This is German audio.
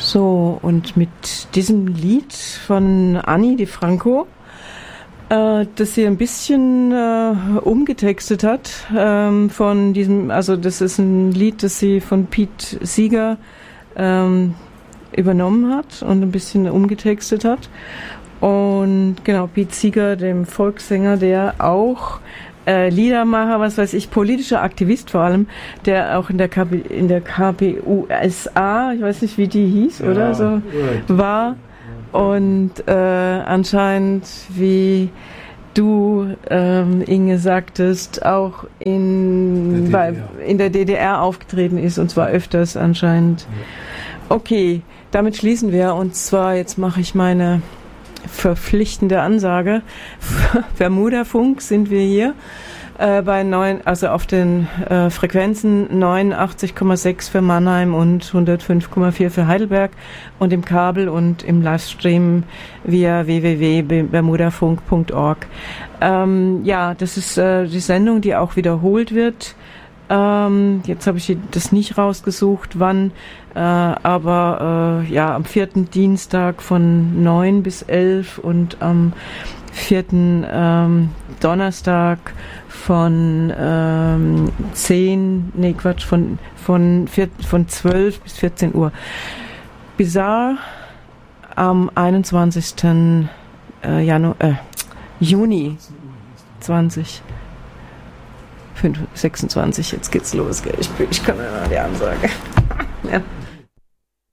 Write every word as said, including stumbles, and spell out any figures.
So, und mit diesem Lied von Ani DiFranco, äh, das sie ein bisschen äh, umgetextet hat, ähm, von diesem, also das ist ein Lied, das sie von Pete Seeger ähm, übernommen hat und ein bisschen umgetextet hat. Und genau, Pete Seeger, dem Volkssänger, der auch äh, Liedermacher, was weiß ich, politischer Aktivist vor allem, der auch in der K P, in der K P U S A, ich weiß nicht, wie die hieß, ja, oder so, war. Und äh, anscheinend, wie du, ähm, Inge, sagtest, auch in der, bei, in der D D R aufgetreten ist, und zwar öfters anscheinend. Okay, damit schließen wir, und zwar jetzt mache ich meine verpflichtende Ansage. Bermuda-Funk sind wir hier äh, bei neun, also auf den äh, Frequenzen neunundachtzig Komma sechs für Mannheim und hundertfünf Komma vier für Heidelberg und im Kabel und im Livestream via w w w punkt bermudafunk punkt org. Ähm, ja, das ist äh, die Sendung, die auch wiederholt wird. Ähm, jetzt habe ich das nicht rausgesucht, wann, äh, aber äh, ja, am vierten Dienstag von neun bis elf und am vierten Ähm, Donnerstag von ähm, zehn, nee Quatsch, von, von, vier, von zwölf bis vierzehn Uhr. Bizarre am einundzwanzigsten Äh, Janu- äh, Juni zwanzig sechsundzwanzig, jetzt geht's los, gell? Ich, ich kann ja die Ansage. Ja.